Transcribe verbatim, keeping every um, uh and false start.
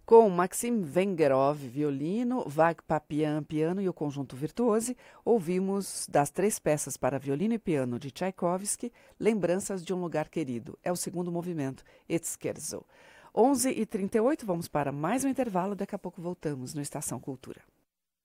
Com Maxim Vengerov, violino, Vag Papian, piano e o conjunto Virtuose, ouvimos das três peças para violino e piano de Tchaikovsky, Lembranças de um Lugar Querido. É o segundo movimento, Et Scherzo. onze e trinta e oito, vamos para mais um intervalo, daqui a pouco voltamos no Estação Cultura.